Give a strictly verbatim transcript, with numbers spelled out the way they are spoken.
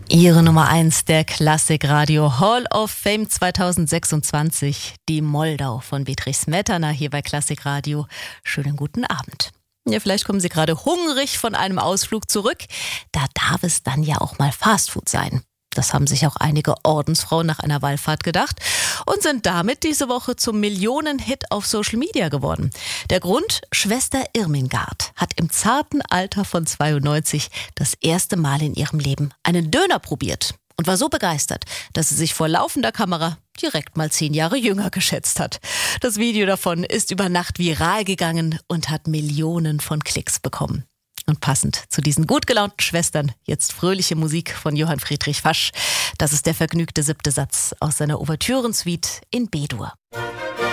Ihre Nummer eins der Klassikradio Hall of Fame zweitausendsechsundzwanzig, die Moldau von Bedřich Smetana hier bei Klassikradio. Schönen guten Abend. Ja, vielleicht kommen Sie gerade hungrig von einem Ausflug zurück. Da darf es dann ja auch mal Fastfood sein. Das haben sich auch einige Ordensfrauen nach einer Wallfahrt gedacht und sind damit diese Woche zum Millionenhit auf Social Media geworden. Der Grund: Schwester Irmingard hat im zarten Alter von zweiundneunzig das erste Mal in ihrem Leben einen Döner probiert und war so begeistert, dass sie sich vor laufender Kamera direkt mal zehn Jahre jünger geschätzt hat. Das Video davon ist über Nacht viral gegangen und hat Millionen von Klicks bekommen. Und passend zu diesen gut gelaunten Schwestern jetzt fröhliche Musik von Johann Friedrich Fasch. Das ist der vergnügte siebte Satz aus seiner Ouvertürensuite in B-Dur.